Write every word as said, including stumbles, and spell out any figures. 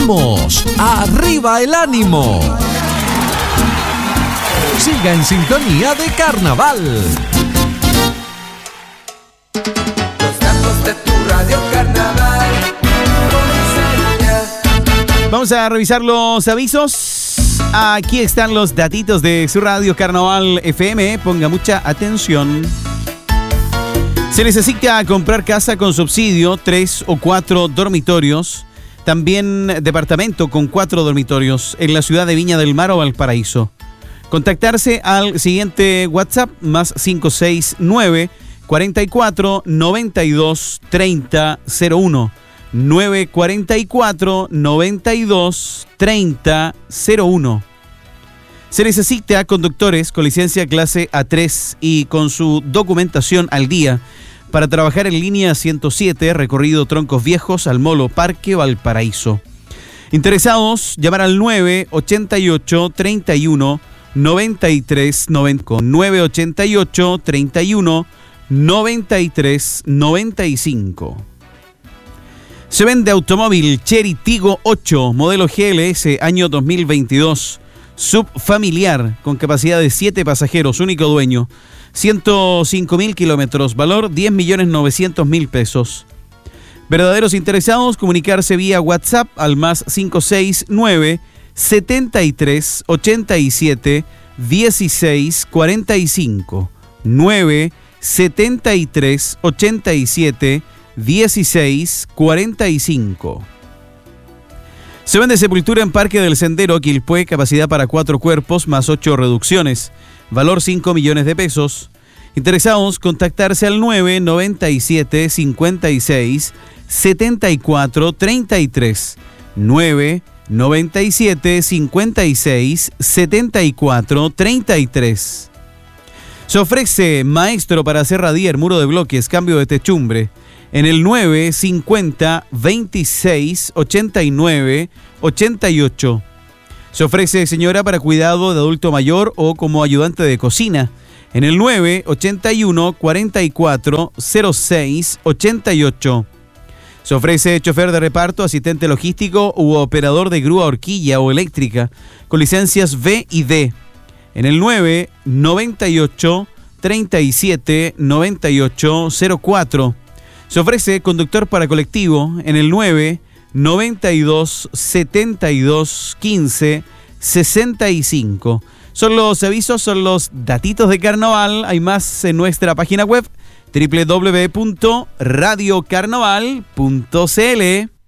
¡Vamos! ¡Arriba el ánimo! Siga en sintonía de Carnaval. Los datos de tu radio Carnaval. Vamos a revisar los avisos. Aquí están los datitos de su radio Carnaval F M. Ponga mucha atención. Se necesita comprar casa con subsidio, tres o cuatro dormitorios. También departamento con cuatro dormitorios en la ciudad de Viña del Mar o Valparaíso. Contactarse al siguiente WhatsApp, más cinco seis nueve, cuarenta y cuatro, noventa y dos, treinta, cero uno. nueve cuarenta y cuatro, noventa y dos, treinta, cero uno. Se necesita conductores con licencia clase A tres y con su documentación al día para trabajar en línea ciento siete, recorrido Troncos Viejos al Molo Parque Valparaíso. Interesados, llamar al nueve ochenta y ocho, treinta y uno, noventa y tres, noventa, nueve ochenta y ocho, treinta y uno, noventa y tres, noventa y cinco. Se vende automóvil Chery Tiggo ocho, modelo G L S, año dos mil veintidós, subfamiliar, con capacidad de siete pasajeros, único dueño, ciento cinco mil kilómetros, valor diez millones novecientos mil pesos. Verdaderos interesados, comunicarse vía WhatsApp al más cinco seis nueve, setenta y tres, ochenta y siete, dieciséis, cuarenta y cinco, nueve setenta y tres, ochenta y siete, dieciséis, cuarenta y cinco. Se vende sepultura en Parque del Sendero, Quilpué, capacidad para cuatro cuerpos, más ocho reducciones, valor cinco millones de pesos. Interesados, contactarse al nueve noventa y siete, cincuenta y seis, setenta y cuatro, treinta y tres, nueve noventa y siete, cincuenta y seis, setenta y cuatro, treinta y tres. Se ofrece maestro para hacer radier, muro de bloques, cambio de techumbre, en el nueve cincuenta, veintiséis, ochenta y nueve, ochenta y ocho. Se ofrece señora para cuidado de adulto mayor o como ayudante de cocina, en el nueve ochenta y uno, cuarenta y cuatro, cero seis, ochenta y ocho. Se ofrece chofer de reparto, asistente logístico u operador de grúa horquilla o eléctrica con licencias V y D, en el nueve noventa y ocho, treinta y siete, noventa y ocho, cero cuatro. Se ofrece conductor para colectivo en el nueve noventa y dos, setenta y dos, quince, sesenta y cinco. Son los avisos, son los datitos de Carnaval. Hay más en nuestra página web doble u doble u doble u punto radio carnaval punto c l.